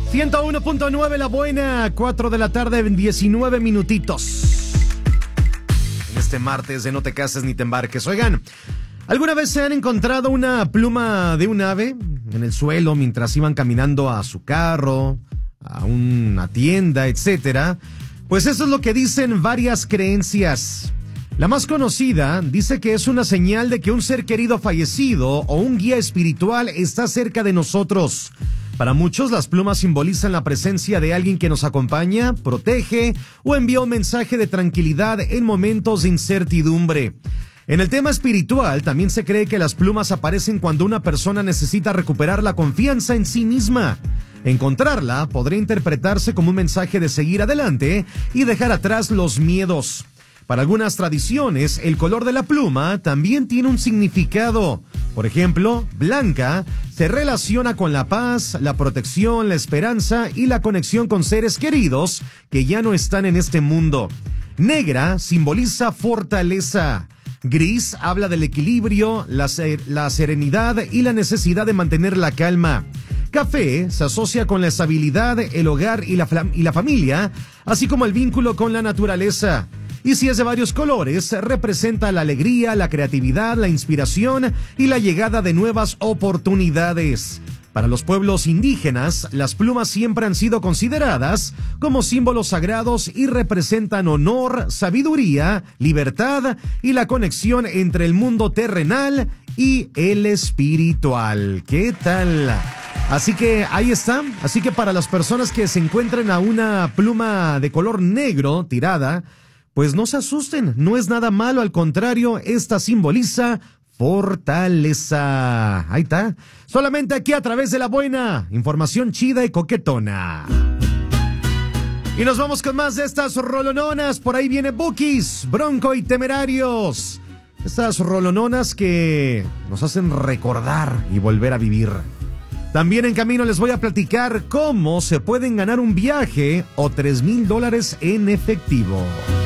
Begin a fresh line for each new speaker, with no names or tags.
101.9 La Buena, 4 de la tarde, 19 minutitos. En este martes de No te cases ni te embarques. Oigan, ¿alguna vez se han encontrado una pluma de un ave en el suelo mientras iban caminando a su carro, a una tienda, etcétera? Pues eso es lo que dicen varias creencias. La más conocida dice que es una señal de que un ser querido fallecido o un guía espiritual está cerca de nosotros. Para muchos, las plumas simbolizan la presencia de alguien que nos acompaña, protege o envía un mensaje de tranquilidad en momentos de incertidumbre. En el tema espiritual, también se cree que las plumas aparecen cuando una persona necesita recuperar la confianza en sí misma. Encontrarla podría interpretarse como un mensaje de seguir adelante y dejar atrás los miedos. Para algunas tradiciones, el color de la pluma también tiene un significado. Por ejemplo, blanca se relaciona con la paz, la protección, la esperanza y la conexión con seres queridos que ya no están en este mundo. Negra simboliza fortaleza. Gris habla del equilibrio, la serenidad y la necesidad de mantener la calma. Café se asocia con la estabilidad, el hogar y la familia, así como el vínculo con la naturaleza. Y si es de varios colores, representa la alegría, la creatividad, la inspiración y la llegada de nuevas oportunidades. Para los pueblos indígenas, las plumas siempre han sido consideradas como símbolos sagrados y representan honor, sabiduría, libertad y la conexión entre el mundo terrenal y el espiritual. ¿Qué tal? Así que ahí está. Así que para las personas que se encuentren a una pluma de color negro tirada, pues no se asusten, no es nada malo, al contrario, esta simboliza fortaleza. Ahí está, solamente aquí a través de La Buena, información chida y coquetona. Y nos vamos con más de estas rolononas, por ahí viene Bukis, Bronco y Temerarios. Estas rolononas que nos hacen recordar y volver a vivir. También en camino les voy a platicar cómo se pueden ganar un viaje o $3,000 en efectivo.